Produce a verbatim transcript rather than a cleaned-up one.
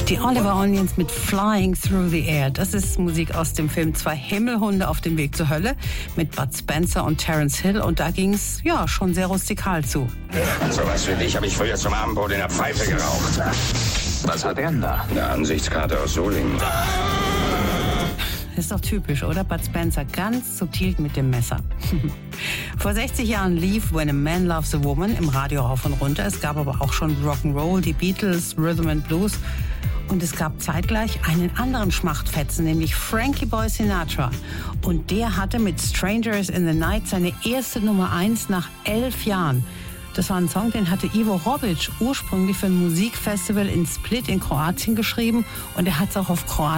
Die Oliver Onions mit Flying Through the Air. Das ist Musik aus dem Film Zwei Himmelhunde auf dem Weg zur Hölle mit Bud Spencer und Terence Hill. Und da ging es ja schon sehr rustikal zu. So was wie dich habe ich früher zum Abendbrot in der Pfeife geraucht. Was hat er denn da? Eine Ansichtskarte aus Solingen. Ist doch typisch, oder? Bud Spencer ganz subtil mit dem Messer. Vor sechzig Jahren lief When a Man Loves a Woman im Radio rauf und runter. Es gab aber auch schon Rock'n'Roll, die Beatles, Rhythm and Blues. Und es gab zeitgleich einen anderen Schmachtfetzen, nämlich Frankie Boy Sinatra. Und der hatte mit Strangers in the Night seine erste Nummer eins nach elf Jahren. Das war ein Song, den hatte Ivo Robic ursprünglich für ein Musikfestival in Split in Kroatien geschrieben. Und er hat es auch auf Kroatisch